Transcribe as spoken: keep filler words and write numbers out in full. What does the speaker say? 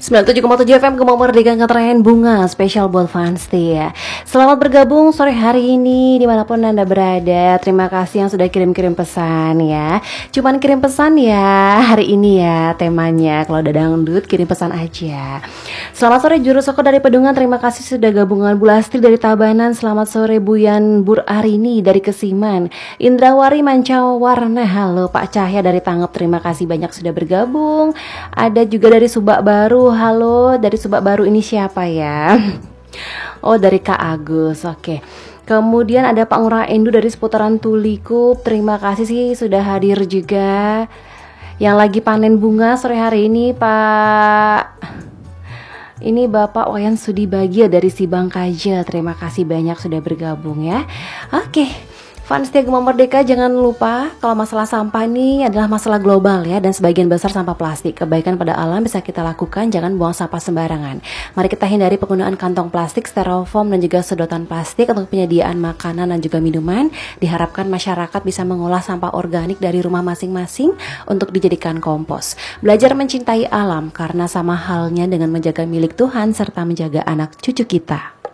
sembilan puluh tujuh koma tujuh F M Gemah Merdeka Ngetren Bunga spesial buat fans ya. Selamat bergabung sore hari ini dimanapun Anda berada. Terima kasih yang sudah kirim-kirim pesan ya. Cuman kirim pesan ya hari ini ya temanya. Kalau udah dangdut kirim pesan aja. Selamat sore Juru Soko dari Pedungan. Terima kasih sudah gabungan. Bu Lastri dari Tabanan. Selamat sore Buyan Bur Arini dari Kesiman. Indrawari Mancawarna. Halo Pak Cahya dari Tanggap. Terima kasih banyak sudah bergabung. Ada juga dari Subak Baru. Halo, dari Subak Baru ini siapa ya? Oh, dari Kak Agus. Oke. Kemudian ada Pak Ngurah Endu dari seputaran Tulikup. Terima kasih sih sudah hadir juga. Yang lagi panen bunga sore hari ini, Pak. Ini Bapak Wayan Sudi Bagia dari Sibang Kaja. Terima kasih banyak sudah bergabung ya. Oke. Fans setia Gemah Merdeka, jangan lupa kalau masalah sampah ini adalah masalah global ya, dan sebagian besar sampah plastik. Kebaikan pada alam bisa kita lakukan, jangan buang sampah sembarangan. Mari kita hindari penggunaan kantong plastik, styrofoam dan juga sedotan plastik untuk penyediaan makanan dan juga minuman. Diharapkan masyarakat bisa mengolah sampah organik dari rumah masing-masing untuk dijadikan kompos. Belajar mencintai alam karena sama halnya dengan menjaga milik Tuhan serta menjaga anak cucu kita.